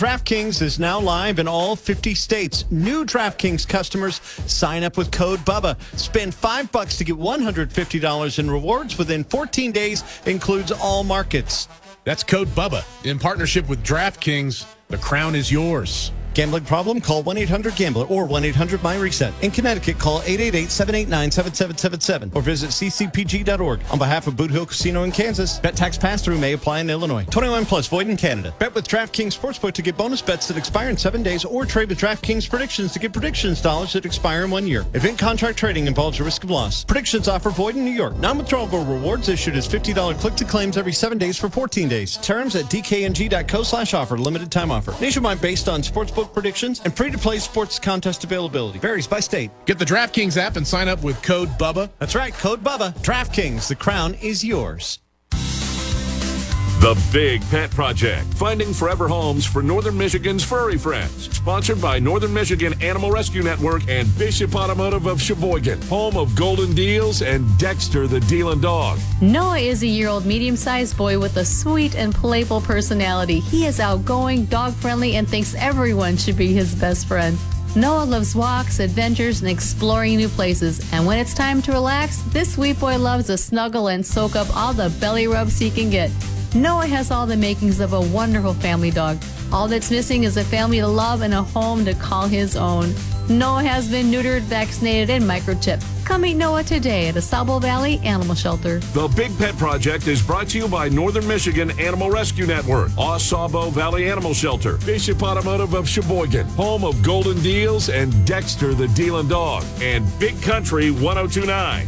DraftKings is now live in all 50 states. New DraftKings customers sign up with code BUBBA. Spend $5 to get $150 in rewards within 14 days. Includes all markets. That's code BUBBA. In partnership with DraftKings, the crown is yours. Gambling problem? Call 1-800-GAMBLER or 1-800-MY-RESET. In Connecticut, call 888-789-7777 or visit ccpg.org. On behalf of Boot Hill Casino in Kansas, bet tax pass-through may apply in Illinois. 21 plus, void in Canada. Bet with DraftKings Sportsbook to get bonus bets that expire in 7 days or trade with DraftKings Predictions to get predictions dollars that expire in 1 year. Event contract trading involves a risk of loss. Predictions offer void in New York. Non-withdrawable rewards issued as $50 click-to-claims every 7 days for 14 days. Terms at dkng.co/offer. Limited time offer. Nationwide based on sportsbook predictions and free-to-play sports contest availability. Varies by state. Get the DraftKings app and sign up with code BUBBA. That's right, code BUBBA. DraftKings, the crown is yours. The Big Pet Project, finding forever homes for Northern Michigan's furry friends. Sponsored by Northern Michigan Animal Rescue Network and Bishop Automotive of Sheboygan, home of Golden Deals and Dexter the Dealin' Dog. Noah is a year-old medium-sized boy with a sweet and playful personality. He is outgoing, dog-friendly, and thinks everyone should be his best friend. Noah loves walks, adventures, and exploring new places. And when it's time to relax, this sweet boy loves to snuggle and soak up all the belly rubs he can get. Noah has all the makings of a wonderful family dog. All that's missing is a family to love and a home to call his own. Noah has been neutered, vaccinated, and microchipped. Come meet Noah today at AuSable Valley Animal Shelter. The Big Pet Project is brought to you by Northern Michigan Animal Rescue Network, AuSable Valley Animal Shelter, Bishop Automotive of Sheboygan, home of Golden Deals and Dexter the Dealin' Dog, and Big Country 1029.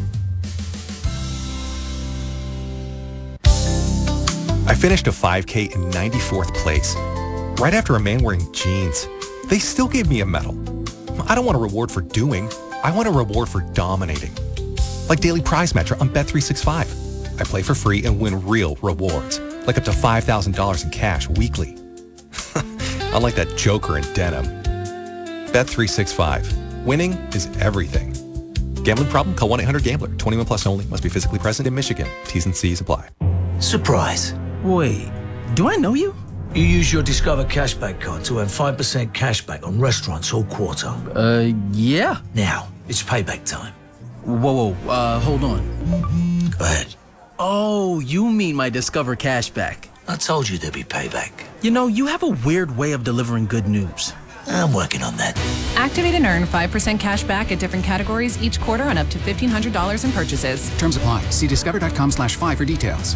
I finished a 5K in 94th place, right after a man wearing jeans. They still gave me a medal. I don't want a reward for doing. I want a reward for dominating. Like Daily Prize Matcher on Bet365. I play for free and win real rewards, like up to $5,000 in cash weekly. Unlike that joker in denim. Bet365. Winning is everything. Gambling problem? Call 1-800-GAMBLER. 21 plus only. Must be physically present in Michigan. T's and C's apply. Surprise. Wait, do I know you? You use your Discover Cashback card to earn 5% cashback on restaurants all quarter. Yeah. Now, it's payback time. Whoa, hold on. Go ahead. Oh, you mean my Discover Cashback. I told you there'd be payback. You know, you have a weird way of delivering good news. I'm working on that. Activate and earn 5% cash back at different categories each quarter on up to $1,500 in purchases. Terms apply. See discover.com/5 for details.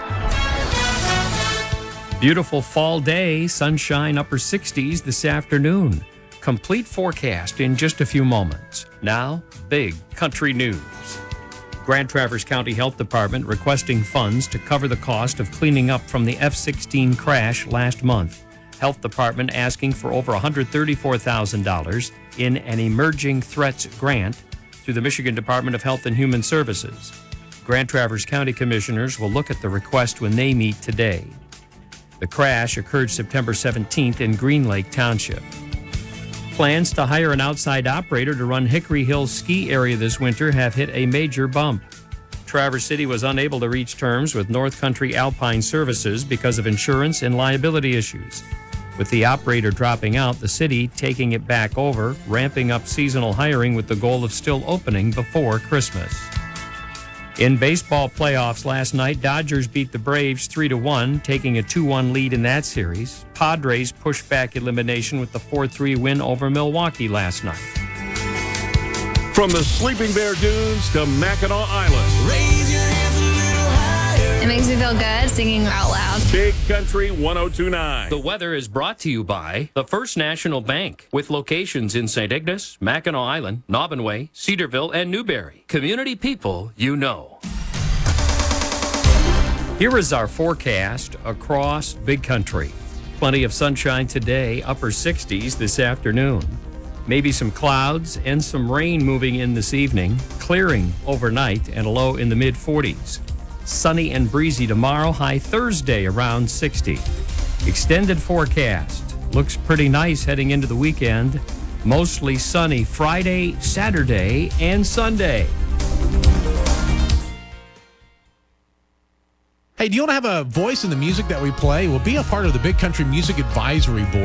Beautiful fall day, sunshine, upper 60s this afternoon. Complete forecast in just a few moments. Now, big country news. Grand Traverse County Health Department requesting funds to cover the cost of cleaning up from the F-16 crash last month. Health Department asking for over $134,000 in an emerging threats grant through the Michigan Department of Health and Human Services. Grand Traverse County Commissioners will look at the request when they meet today. The crash occurred September 17th in Green Lake Township. Plans to hire an outside operator to run Hickory Hills ski area this winter have hit a major bump. Traverse City was unable to reach terms with North Country Alpine Services because of insurance and liability issues. With the operator dropping out, the city taking it back over, ramping up seasonal hiring with the goal of still opening before Christmas. In baseball playoffs last night, Dodgers beat the Braves 3-1, taking a 2-1 lead in that series. Padres pushed back elimination with the 4-3 win over Milwaukee last night. From the Sleeping Bear Dunes to Mackinac Island. Raise your hands a little higher. It makes me feel good singing out loud. Big Country 1029. The weather is brought to you by the First National Bank, with locations in St. Ignace, Mackinac Island, Nobbinway, Cedarville, and Newberry. Community people you know. Here is our forecast across Big Country. Plenty of sunshine today, upper 60s this afternoon. Maybe some clouds and some rain moving in this evening, clearing overnight and a low in the mid-40s. Sunny and breezy tomorrow, high Thursday around 60. Extended forecast. Looks pretty nice heading into the weekend. Mostly sunny Friday, Saturday, and Sunday. Hey, do you want to have a voice in the music that we play? Well, be a part of the Big Country Music Advisory Board.